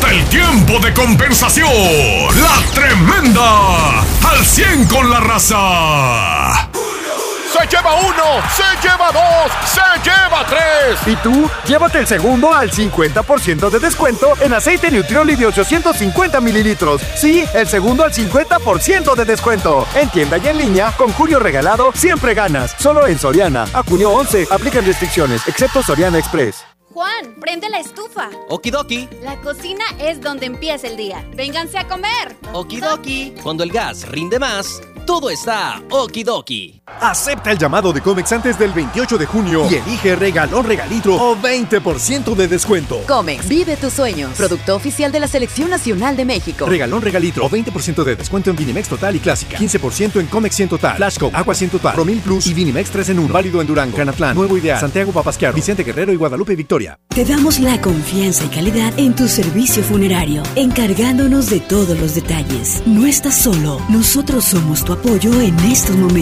Llega el tiempo de compensación. La tremenda. Al 100 con la raza. ¡Se lleva uno! ¡Se lleva dos! ¡Se lleva tres! ¿Y tú? Llévate el segundo al 50% de descuento en aceite Nutrioli de 850 mililitros. Sí, el segundo al 50% de descuento. En tienda y en línea, con junio regalado, siempre ganas. Solo en Soriana. A junio 11, aplican restricciones, excepto Soriana Express. Juan, prende la estufa. Okidoki. La cocina es donde empieza el día. Vénganse a comer. Okidoki. Cuando el gas rinde más, todo está okidoki. Acepta el llamado de Comex antes del 28 de junio y elige regalón regalitro o 20% de descuento. Comex, vive tus sueños. Producto oficial de la Selección Nacional de México. Regalón regalitro o 20% de descuento en Vinimex Total y Clásica. 15% en Comex 100 Total, Flash Coke, Agua 100 Total, Promil Plus y Vinimex 3 en 1. Válido en Durango, Canatlán, Nuevo Ideal, Santiago Papasquiaro, Vicente Guerrero y Guadalupe Victoria. Te damos la confianza y calidad en tu servicio funerario, encargándonos de todos los detalles. No estás solo, nosotros somos tu apoyo en estos momentos.